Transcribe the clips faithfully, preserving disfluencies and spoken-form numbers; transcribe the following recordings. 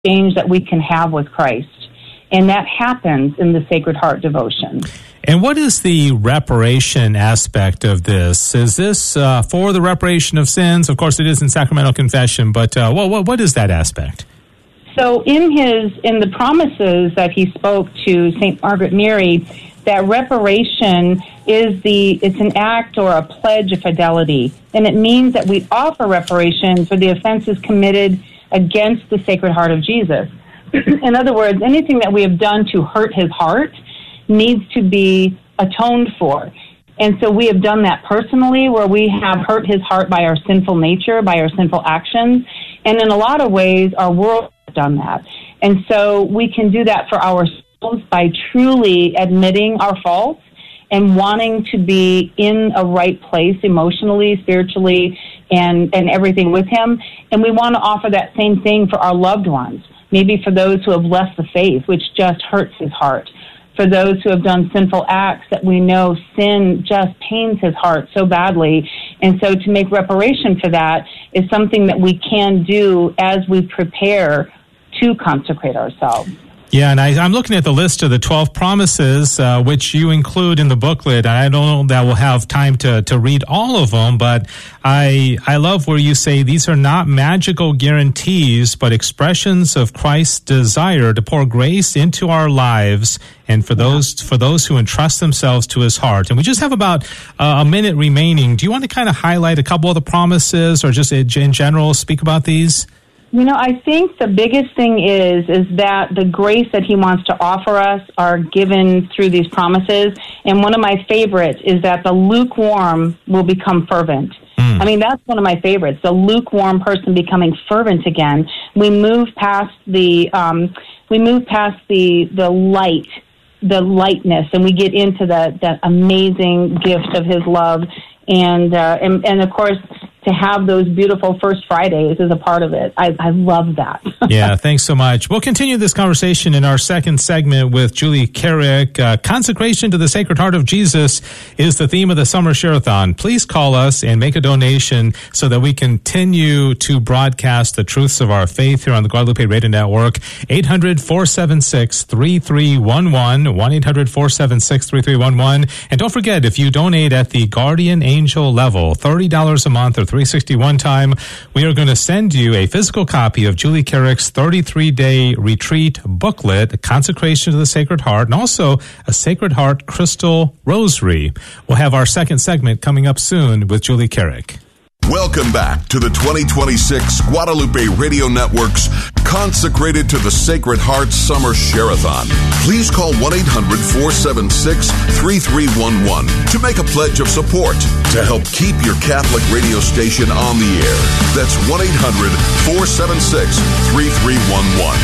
exchange that we can have with Christ. And that happens in the Sacred Heart devotion. And what is the reparation aspect of this? Is this uh, for the reparation of sins? Of course, it is in sacramental confession, but uh, what, what, what is that aspect? So in his in the promises that he spoke to Saint Margaret Mary, that reparation is the it's an act or a pledge of fidelity, and it means that we offer reparation for the offenses committed against the Sacred Heart of Jesus. In other words, anything that we have done to hurt his heart needs to be atoned for. And so we have done that personally, where we have hurt his heart by our sinful nature, by our sinful actions. And in a lot of ways, our world has done that. And so we can do that for ourselves by truly admitting our faults and wanting to be in a right place emotionally, spiritually, and, and everything with him. And we want to offer that same thing for our loved ones, maybe for those who have left the faith, which just hurts his heart. For those who have done sinful acts that we know sin just pains his heart so badly. And so to make reparation for that is something that we can do as we prepare to consecrate ourselves. Yeah, and I, I'm looking at the list of the twelve promises, uh, which you include in the booklet. I don't know that we'll have time to, to read all of them, but I I love where you say these are not magical guarantees, but expressions of Christ's desire to pour grace into our lives, and for those for those who entrust themselves to his heart. And we just have about uh, a minute remaining. Do you want to kind of highlight a couple of the promises, or just in general speak about these? You know, I think the biggest thing is is that the grace that he wants to offer us are given through these promises. And one of my favorites is that the lukewarm will become fervent. Mm. I mean, that's one of my favorites, the lukewarm person becoming fervent again. We move past the um, we move past the the light, the lightness, and we get into that that amazing gift of his love. And uh, and and of course, to have those beautiful First Fridays is a part of it. I, I love that. Yeah, thanks so much. We'll continue this conversation in our second segment with Julie Carrick. Uh, Consecration to the Sacred Heart of Jesus is the theme of the Summer Share-a-thon. Please call us and make a donation so that we continue to broadcast the truths of our faith here on the Guadalupe Radio Network. eight hundred, four seven six, three three one one, one eight hundred, four seven six, three three one one. And don't forget, if you donate at the Guardian Angel level, thirty dollars a month or three hundred sixty-one time, we are going to send you a physical copy of Julie Carrick's thirty-three day retreat booklet, Consecration to the Sacred Heart, and also a Sacred Heart crystal rosary. We'll have our second segment coming up soon with Julie Carrick. Welcome back to the twenty twenty-six Guadalupe Radio Network's Consecrated to the Sacred Heart Summer Share-a-thon. Please call one eight hundred, four seven six, three three one one to make a pledge of support to help keep your Catholic radio station on the air. That's one eight hundred, four seven six, three three one one.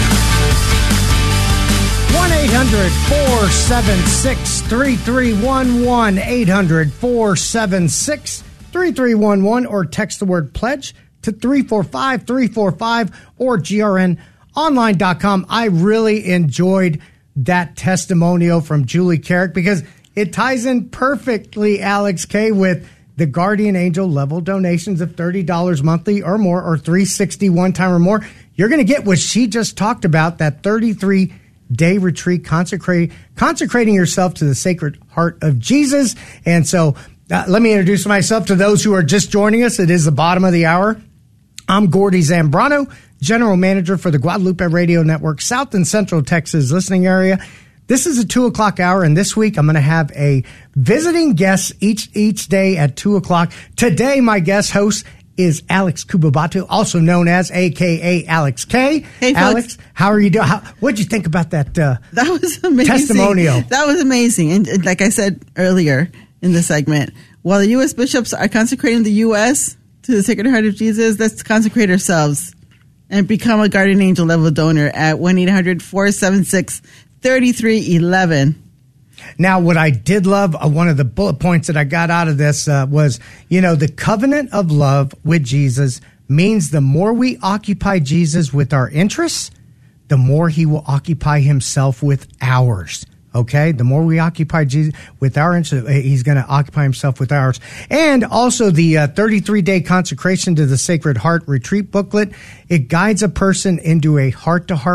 one eight hundred, four seven six, three three one one. eight hundred, four seven six, three three one one, or text the word pledge to three four five, three four five or G R N online dot com. I really enjoyed that testimonial from Julie Carrick because it ties in perfectly, Alex K., with the Guardian Angel level donations of thirty dollars monthly or more, or three hundred sixty-one time or more. You're going to get what she just talked about, that thirty-three day retreat, consecrate, consecrating yourself to the Sacred Heart of Jesus. And so Uh, let me introduce myself to those who are just joining us. It is the bottom of the hour. I'm Gordy Zambrano, General Manager for the Guadalupe Radio Network, South and Central Texas listening area. This is a two o'clock hour, and this week I'm going to have a visiting guest each each day at two o'clock. Today, my guest host is Alex Kubabatu, also known as A K A Alex K. Hey, Alex, folks. how are you doing? How, what'd you think about that, uh, that was amazing. testimonial? That was amazing. And, and like I said earlier in the segment, while the U S bishops are consecrating the U S to the Sacred Heart of Jesus, let's consecrate ourselves and become a Guardian Angel level donor at one eight hundred, four seven six, three three one one. Now, what I did love, uh, one of the bullet points that I got out of this uh, was, you know, the covenant of love with Jesus means the more we occupy Jesus with our interests, the more he will occupy himself with ours. Okay, the more we occupy Jesus with our interest, he's going to occupy himself with ours. And also the uh, thirty-three day consecration to the Sacred Heart retreat booklet. It guides a person into a heart-to-heart